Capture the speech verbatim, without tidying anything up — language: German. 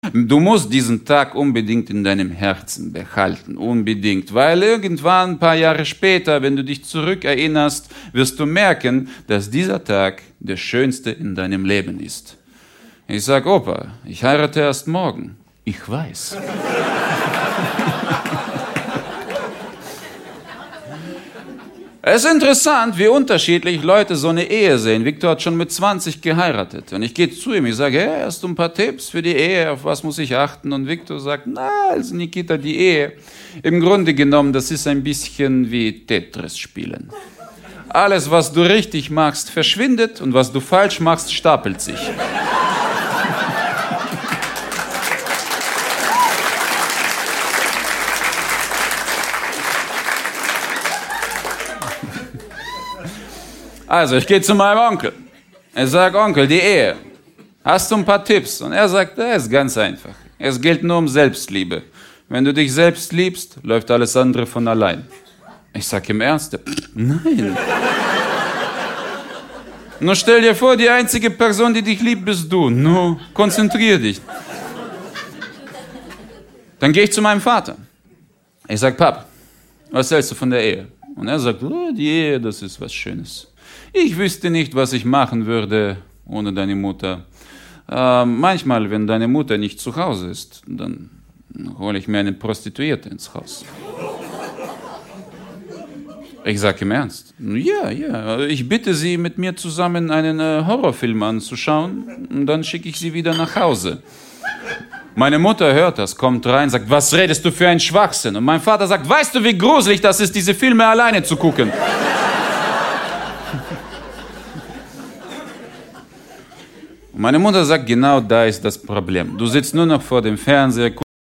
Du musst diesen Tag unbedingt in deinem Herzen behalten, unbedingt, weil irgendwann, ein paar Jahre später, wenn du dich zurückerinnerst, wirst du merken, dass dieser Tag der schönste in deinem Leben ist. Ich sag, Opa, ich heirate erst morgen. Ich weiß. Es ist interessant, wie unterschiedlich Leute so eine Ehe sehen. Viktor hat schon mit zwanzig geheiratet. Und ich gehe zu ihm, ich sage, hey, hast du ein paar Tipps für die Ehe, auf was muss ich achten? Und Viktor sagt, na, also Nikita, die Ehe, im Grunde genommen, das ist ein bisschen wie Tetris spielen. Alles, was du richtig machst, verschwindet und was du falsch machst, stapelt sich. Also, ich gehe zu meinem Onkel. Ich sage, Onkel, die Ehe. Hast du ein paar Tipps? Und er sagt, das ist ganz einfach. Es geht nur um Selbstliebe. Wenn du dich selbst liebst, läuft alles andere von allein. Ich sage im Ernst, nein. Nur stell dir vor, die einzige Person, die dich liebt, bist du. Nur konzentrier dich. Dann gehe ich zu meinem Vater. Ich sage, Pap, was hältst du von der Ehe? Und er sagt, oh, die Ehe, das ist was Schönes. Ich wüsste nicht, was ich machen würde ohne deine Mutter. Äh, manchmal, wenn deine Mutter nicht zu Hause ist, dann hole ich mir eine Prostituierte ins Haus. Ich sage im Ernst. Ja, ja, ich bitte Sie, mit mir zusammen einen äh, Horrorfilm anzuschauen und dann schicke ich Sie wieder nach Hause. Meine Mutter hört das, kommt rein, sagt, was redest du für einen Schwachsinn? Und mein Vater sagt, weißt du, wie gruselig das ist, diese Filme alleine zu gucken? Und meine Mutter sagt, genau da ist das Problem. Du sitzt nur noch vor dem Fernseher,